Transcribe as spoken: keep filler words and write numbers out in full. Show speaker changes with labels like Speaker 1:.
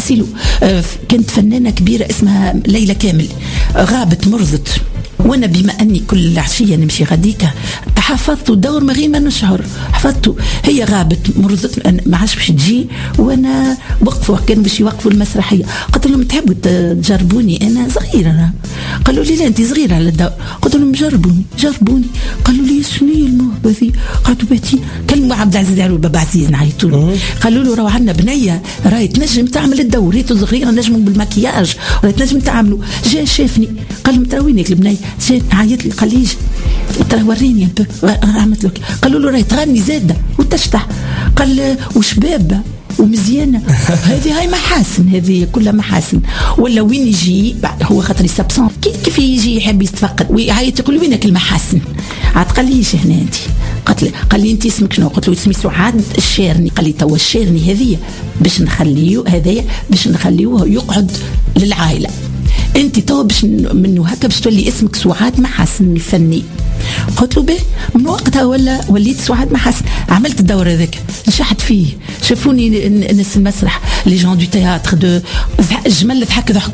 Speaker 1: حسيلو كانت فنانة كبيرة اسمها ليلى كامل، غابت مرضت، وانا بما اني كل عشيه نمشي غاديكا حفظت دور ما غير ما نشعر حفظته. هي غابت مرضت ما عادش باش تجي، وانا وقفوا كانوا باش يوقفوا المسرحيه، قلت لهم تحبوا تجربوني انا صغيره؟ قالوا لي لا انت صغيره على الدور. قلت لهم جربوني جربوني. قالوا لي شنو هي الموهبه ذي؟ قالوا باتي كلموا عبد العزيز علو بابا عزيز نعيطوا له، قالوا له راهو عندنا بنيه راهي تنجم تعمل الدور، ريتو صغيره نجموا بالمكياج راهي تنجم تعملوا. جا شافني قال لهم ترى وينك البنيه؟ عيط لي قال لي ترى وريني عملت لك. قالوا له راهي تغني زاده وتشطح، قال وشبابه ومزيانه. هذه هاي محاسن، هذه كلها محاسن. ولا وين يجي هو خاطر يسبسون كيف يجي يحب يستفقد ويعيط يقول وينك المحاسن؟ عاد قال ليش هنا انت؟ قالت لي قال لي انت اسمك شنو؟ قلت له اسمي سعاد الشيرني. قال لي توا الشيرني هذه باش نخليه هذايا باش نخليوه يقعد للعائله، انت تو باش منه هكا باش تولي اسمك سعاد محاسن الفني. قلت له به من وقتها ولا وليت سعاد محاسن. عملت الدور هذاك نشحت فيه، شافوني ناس المسرح لي جون دو تياتر دو جمل ضحك ضحك